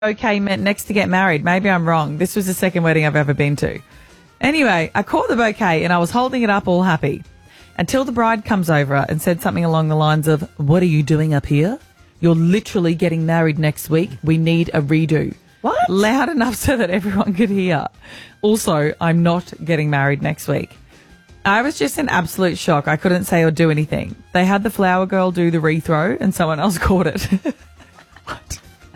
okay meant next to get married. Maybe I'm wrong. This was the second wedding I've ever been to. Anyway, I caught the bouquet and I was holding it up all happy until the bride comes over and said something along the lines of, "What are you doing up here? You're literally getting married next week. We need a redo." What? Loud enough so that everyone could hear. Also, I'm not getting married next week. I was just in absolute shock. I couldn't say or do anything. They had the flower girl do the rethrow and someone else caught it. What?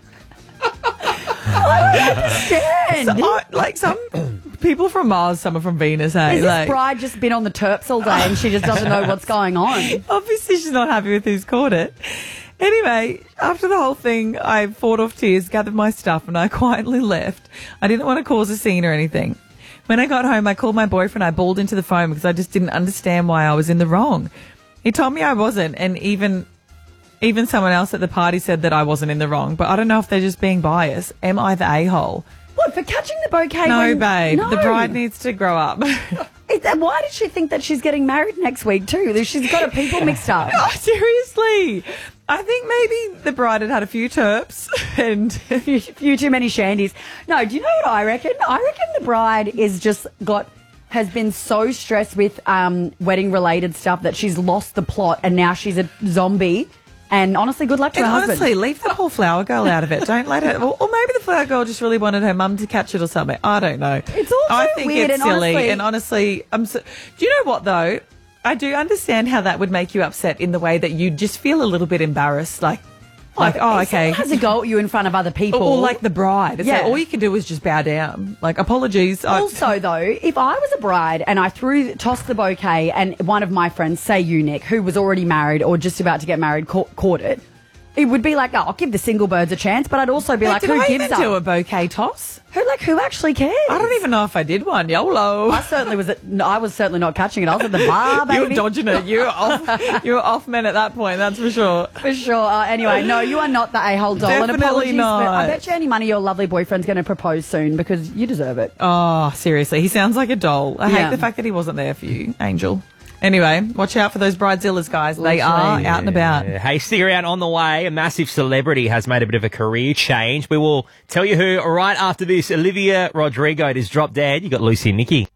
I don't understand. Like some people from Mars, some are from Venus, hey? Has Like, this bride just been on the terps all day and she just doesn't know what's going on? obviously she's not happy with who's caught it. Anyway, after the whole thing, I fought off tears, gathered my stuff, and I quietly left. I didn't want to cause a scene or anything. When I got home, I called my boyfriend. I bawled into the phone because I just didn't understand why I was in the wrong. He told me I wasn't, and even someone else at the party said that I wasn't in the wrong. But I don't know if they're just being biased. Am I the a-hole? What, for catching the bouquet? No, babe. No. The bride needs to grow up. Why did she think that she's getting married next week too? She's got her people mixed up. Oh, seriously. I think maybe the bride had a few terps and A few too many shandies. No, do you know what I reckon? I reckon the bride has been so stressed with wedding related stuff that she's lost the plot and now she's a zombie. And honestly, good luck to her husband. Honestly, leave the whole flower girl out of it. Don't let her. Or maybe the flower girl just really wanted her mum to catch it or something. I don't know. It's all I so think weird it's and silly. honestly- And honestly, do you know what though? I do understand how that would make you upset in the way that you just feel a little bit embarrassed, like oh, If okay. someone has a go at you in front of other people. Or like the bride. It's Yeah. like all you can do is just bow down. Like, apologies. Also, though, if I was a bride and I tossed the bouquet and one of my friends, say you, Nick, who was already married or just about to get married, caught it, it would be like, oh, I'll give the single birds a chance, but I'd also be like, did who I gives even up? do a bouquet toss? Who actually cares? I don't even know if I did one. YOLO. I was certainly not catching it. I was at the bar, baby. You were dodging it. You were off men at that point, that's for sure. For sure. Anyway, no, you are not the a-hole doll. And Definitely apologies, not. but I bet you any money your lovely boyfriend's going to propose soon because you deserve it. Oh, seriously. He sounds like a doll. I Yeah. hate the fact that he wasn't there for you, Angel. Anyway, watch out for those bridezillas, guys. They are out and about. Hey, stick around. On the way, a massive celebrity has made a bit of a career change. We will tell you who right after this. Olivia Rodrigo is Drop Dead. You got Lucy and Nikki.